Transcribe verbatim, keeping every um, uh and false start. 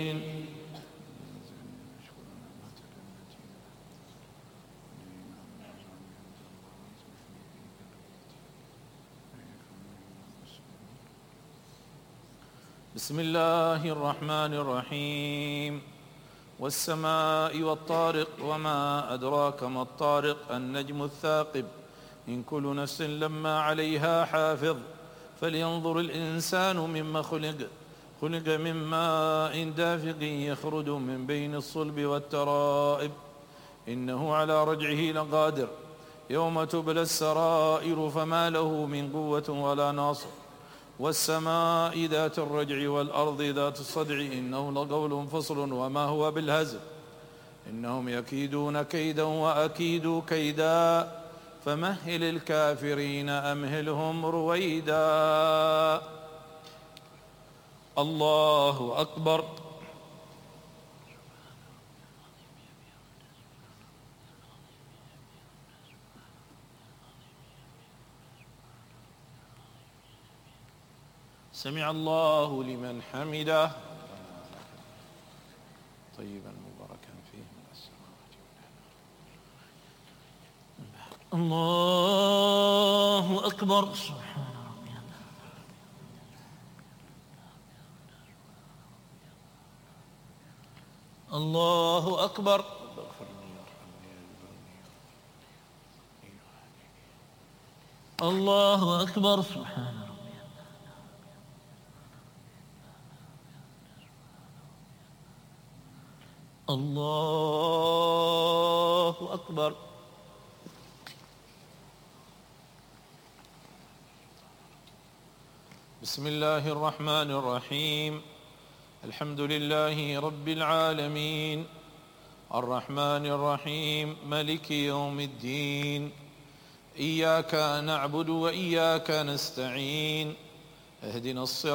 بسم الله الرحمن الرحيم. والسماء والطارق وما أدراك ما الطارق النجم الثاقب إن كل نفس لما عليها حافظ فلينظر الإنسان مما خلق خلق من ماء دافق يخرج من بين الصلب والترائب إنه على رجعه لقادر يوم تبلى السرائر فما له من قوة ولا ناصر والسماء ذات الرجع والأرض ذات الصدع إنه لقول فصل وما هو بالهزل إنهم يكيدون كيدا وأكيد كيدا فمهل الكافرين أمهلهم رويدا. الله أكبر. سمع الله لمن حمده. طيبا مباركا فيه من السماوات والأرض. الله أكبر. سبحان ربي. الله أكبر. الله أكبر. سبحان ربي. الله أكبر. بسم الله الرحمن الرحيم. الحمد لله رب العالمين الرحمن الرحيم مالك يوم الدين إياك نعبد وإياك نستعين اهدنا الصراط